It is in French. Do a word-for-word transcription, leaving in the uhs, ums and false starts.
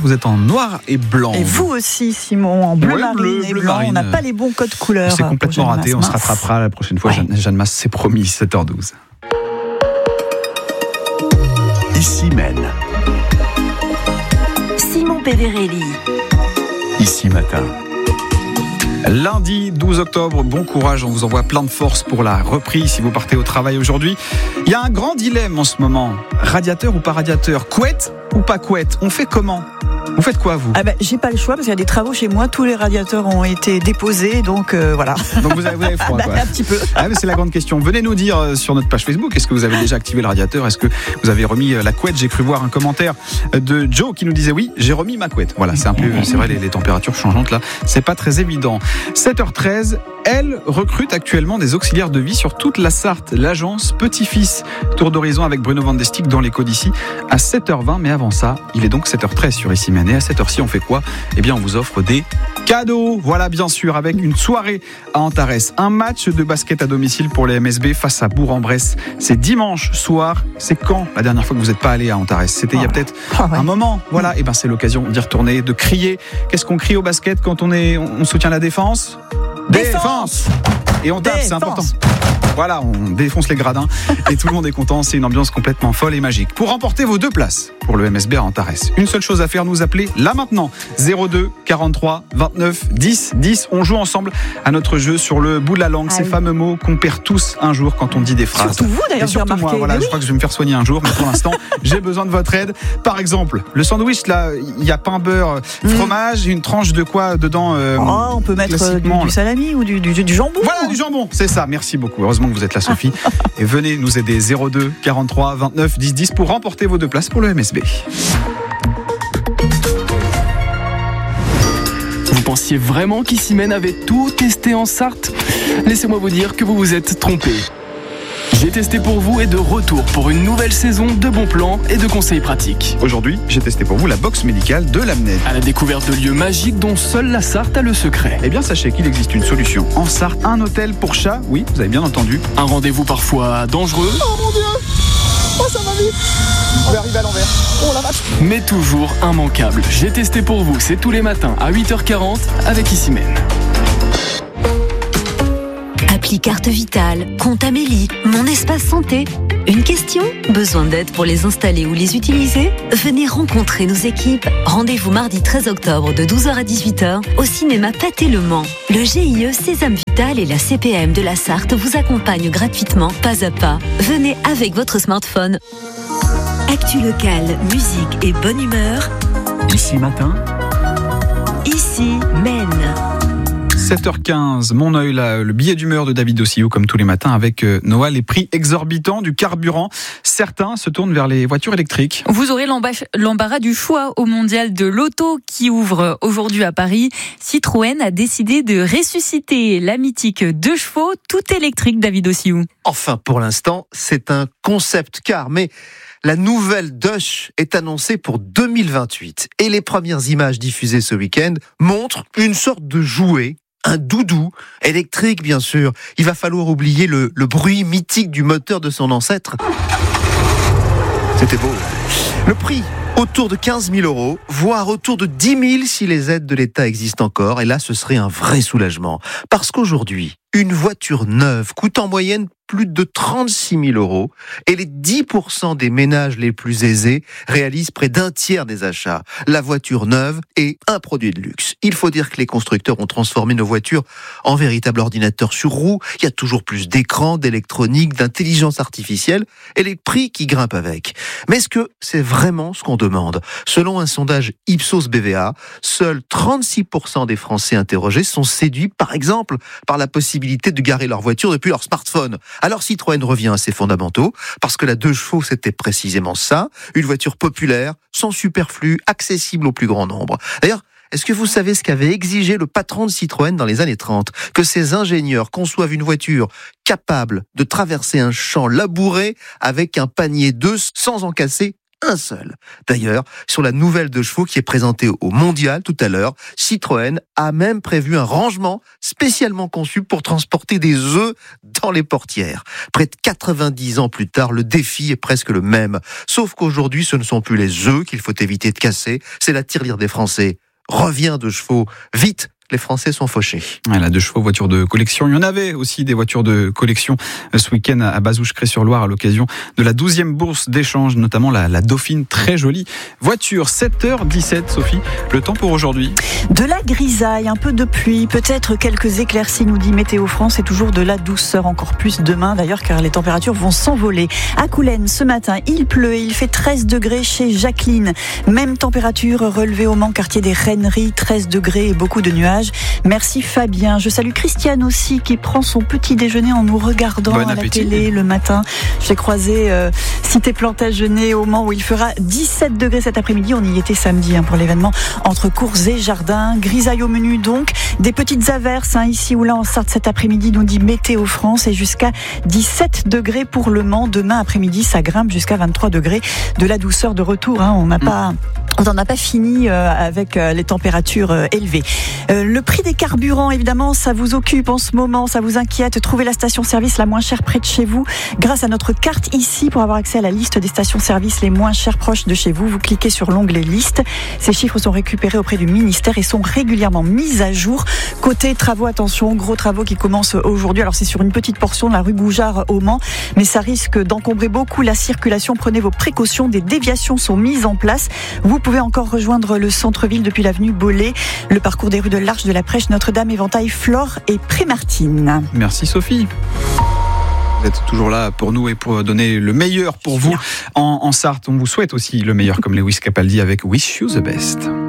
vous êtes en noir et blanc. Et vous aussi, Simon, en bleu ouais, marine bleu, et bleu blanc. marine. On n'a pas les bons codes couleurs. C'est complètement raté, on se rattrapera la prochaine fois. Ouais. Jeanne, Jeanne Masse, c'est promis, sept heures douze. Ici Maine. Simon Péverelli. Ici Matin. Lundi douze octobre, bon courage, on vous envoie plein de force pour la reprise si vous partez au travail aujourd'hui. Il y a un grand dilemme en ce moment, radiateur ou pas radiateur, couette ou pas couette, on fait comment ? Vous faites quoi, vous ? Ah ben, j'ai pas le choix parce qu'il y a des travaux chez moi, tous les radiateurs ont été déposés, donc euh, voilà. Donc vous avez, vous avez froid, quoi. Un petit peu. Ah, mais c'est la grande question. Venez nous dire sur notre page Facebook, est-ce que vous avez déjà activé le radiateur ? Est-ce que vous avez remis la couette ? J'ai cru voir un commentaire de Joe qui nous disait oui, j'ai remis ma couette. Voilà, c'est un peu, c'est vrai, les, les températures changeantes là, c'est pas très évident. sept heures treize, elle recrute actuellement des auxiliaires de vie sur toute la Sarthe. L'agence Petit-Fils. Tour d'horizon avec Bruno Van de Stick dans les Codici à sept heures vingt. Mais avant ça, il est donc sept heures treize sur Ici Maine. Et à cette heure-ci, on fait quoi ? Eh bien, on vous offre des cadeaux. Voilà, bien sûr, avec une soirée à Antares. Un match de basket à domicile pour les M S B face à Bourg-en-Bresse. C'est dimanche soir. C'est quand la dernière fois que vous n'êtes pas allé à Antares ? C'était oh. il y a peut-être oh, ouais. un moment. Voilà, et ben c'est l'occasion d'y retourner, de crier. Qu'est-ce qu'on crie au basket quand on est, on soutient la défense ? Défense. Et on tape, Défense. C'est important. Voilà, on défonce les gradins et tout le monde est content. C'est une ambiance complètement folle et magique. Pour remporter vos deux places pour le M S B à Antares, une seule chose à faire, nous appeler là maintenant. zéro deux quarante-trois vingt-neuf dix dix. On joue ensemble à notre jeu sur le bout de la langue. Ah, ces oui. fameux mots qu'on perd tous un jour quand on dit des phrases. Surtout vous d'ailleurs, et surtout j'ai remarqué. moi, voilà, oui. je crois que je vais me faire soigner un jour, mais pour l'instant, j'ai besoin de votre aide. Par exemple, le sandwich là, il y a pain, beurre, fromage, mmh. une tranche de quoi dedans euh, oh, on peut mettre du, du salami ou du, du, du jambon. Voilà, du jambon, c'est ça. Merci beaucoup. Heureusement que vous êtes là, Sophie. Et venez nous aider, zéro deux quarante-trois vingt-neuf dix dix pour remporter vos deux places pour le M S B. Vous pensiez vraiment qu'Ici Maine avait tout testé en Sarthe ? Laissez-moi vous dire que vous vous êtes trompé. J'ai testé pour vous et de retour pour une nouvelle saison de bons plans et de conseils pratiques. Aujourd'hui, j'ai testé pour vous la box médicale de l'Amned. À la découverte de lieux magiques dont seule la Sarthe a le secret. Eh bien, sachez qu'il existe une solution en Sarthe, un hôtel pour chats, oui, vous avez bien entendu. Un rendez-vous parfois dangereux. Oh mon Dieu! Oh, ça va vite! Je vais arriver à l'envers. Oh la vache! Mais toujours immanquable. J'ai testé pour vous, c'est tous les matins à huit heures quarante avec Ici Maine. Appli Carte Vitale, Compte Amélie, Mon Espace Santé. Une question ? Besoin d'aide pour les installer ou les utiliser ? Venez rencontrer nos équipes. Rendez-vous mardi treize octobre de douze heures à dix-huit heures au cinéma Pathé Le Mans. Le G I E Sésame Vital et la C P M de la Sarthe vous accompagnent gratuitement, pas à pas. Venez avec votre smartphone. Actu locale, musique et bonne humeur. Ici Matin. Ici Maine. sept heures quinze, mon œil là, le billet d'humeur de David Ossillou comme tous les matins avec euh, Noah, les prix exorbitants du carburant. Certains se tournent vers les voitures électriques. Vous aurez l'embarras du choix au mondial de l'auto qui ouvre aujourd'hui à Paris. Citroën a décidé de ressusciter la mythique deux chevaux tout électrique, David Ossillou. Enfin, pour l'instant, c'est un concept car, mais la nouvelle Dush est annoncée pour deux mille vingt-huit et les premières images diffusées ce week-end montrent une sorte de jouet. Un doudou, électrique bien sûr. Il va falloir oublier le, le bruit mythique du moteur de son ancêtre. C'était beau. Le prix, autour de quinze mille euros, voire autour de dix mille si les aides de l'État existent encore. Et là, ce serait un vrai soulagement. Parce qu'aujourd'hui, une voiture neuve coûte en moyenne plus de trente-six mille euros et les dix pour cent des ménages les plus aisés réalisent près d'un tiers des achats. La voiture neuve est un produit de luxe. Il faut dire que les constructeurs ont transformé nos voitures en véritables ordinateurs sur roues. Il y a toujours plus d'écrans, d'électronique, d'intelligence artificielle et les prix qui grimpent avec. Mais est-ce que c'est vraiment ce qu'on demande ? Selon un sondage Ipsos B V A, seuls trente-six pour cent des Français interrogés sont séduits, par exemple, par la possibilité de garer leur voiture depuis leur smartphone. Alors Citroën revient à ses fondamentaux, parce que la deux chevaux, c'était précisément ça, une voiture populaire, sans superflu, accessible au plus grand nombre. D'ailleurs, est-ce que vous savez ce qu'avait exigé le patron de Citroën dans les années trente ? Que ses ingénieurs conçoivent une voiture capable de traverser un champ labouré avec un panier d'œufs sans en casser un seul. D'ailleurs, sur la nouvelle deux chevaux qui est présentée au Mondial tout à l'heure, Citroën a même prévu un rangement spécialement conçu pour transporter des œufs dans les portières. Près de quatre-vingt-dix ans plus tard, le défi est presque le même. Sauf qu'aujourd'hui, ce ne sont plus les œufs qu'il faut éviter de casser, c'est la tirelire des Français. Reviens deux chevaux, vite! Les Français sont fauchés. Voilà, deux chevaux, voitures de collection. Il y en avait aussi des voitures de collection ce week-end à Bazouges-Cré-sur-Loire à l'occasion de la douzième bourse d'échange, notamment la, la Dauphine, très jolie voiture. sept heures dix-sept, Sophie, le temps pour aujourd'hui. De la grisaille, un peu de pluie, peut-être quelques éclaircies, nous dit Météo France, et toujours de la douceur, encore plus demain d'ailleurs, car les températures vont s'envoler. À Coulennes, ce matin, il pleut et il fait treize degrés chez Jacqueline. Même température relevée au Mans, quartier des Renneries, treize degrés et beaucoup de nuages. Merci Fabien. Je salue Christiane aussi qui prend son petit déjeuner en nous regardant bon à la appétit. télé le matin. J'ai croisé euh, Cité Plantagenet au Mans où il fera dix-sept degrés cet après-midi. On y était samedi hein, pour l'événement entre cours et jardins. Grisaille au menu donc. Des petites averses hein, ici ou là en Sarthe cet après-midi, nous dit Météo France, et jusqu'à dix-sept degrés pour le Mans. Demain après-midi, ça grimpe jusqu'à vingt-trois degrés. De la douceur de retour. Hein. On n'a mmh. pas... On n'en a pas fini euh, avec euh, les températures euh, élevées. Euh, le prix des carburants, évidemment, ça vous occupe en ce moment, ça vous inquiète. Trouvez la station-service la moins chère près de chez vous. Grâce à notre carte ici, pour avoir accès à la liste des stations-service les moins chères proches de chez vous, vous cliquez sur l'onglet liste. Ces chiffres sont récupérés auprès du ministère et sont régulièrement mis à jour. Côté travaux, attention, gros travaux qui commencent aujourd'hui. Alors c'est sur une petite portion de la rue Boujard au Mans, mais ça risque d'encombrer beaucoup la circulation. Prenez vos précautions, des déviations sont mises en place. Vous Vous pouvez encore rejoindre le centre-ville depuis l'avenue Bollé, le parcours des rues de l'Arche de la Prêche, Notre-Dame, Éventail, Flore et Prémartine. Merci Sophie. Vous êtes toujours là pour nous et pour donner le meilleur pour vous en, en Sarthe. On vous souhaite aussi le meilleur comme Lewis Capaldi avec Wish You the Best.